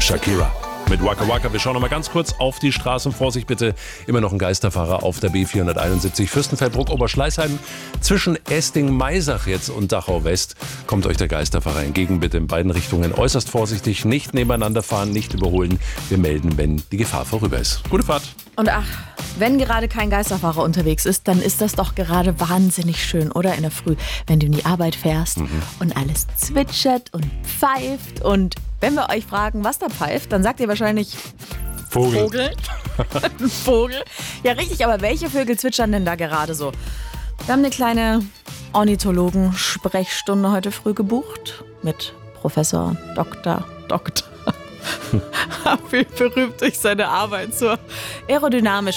Shakira mit Waka Waka. Wir schauen noch mal ganz kurz auf die Straßen. Vorsicht bitte, immer noch ein Geisterfahrer auf der B471 Fürstenfeldbruck Oberschleißheim. Zwischen Esting-Maisach jetzt und Dachau West kommt euch der Geisterfahrer entgegen. Bitte in beiden Richtungen äußerst vorsichtig, nicht nebeneinander fahren, nicht überholen. Wir melden, wenn die Gefahr vorüber ist. Gute Fahrt. Und ach, wenn gerade kein Geisterfahrer unterwegs ist, dann ist das doch gerade wahnsinnig schön, oder? In der Früh, wenn du in die Arbeit fährst und alles zwitschert und pfeift. Und wenn wir euch fragen, was da pfeift, dann sagt ihr wahrscheinlich Vogel. Ein Vogel. Ja, richtig, aber welche Vögel zwitschern denn da gerade so? Wir haben eine kleine Ornithologen-Sprechstunde heute früh gebucht mit Professor Dr. Berühmt durch seine Arbeit zur aerodynamischen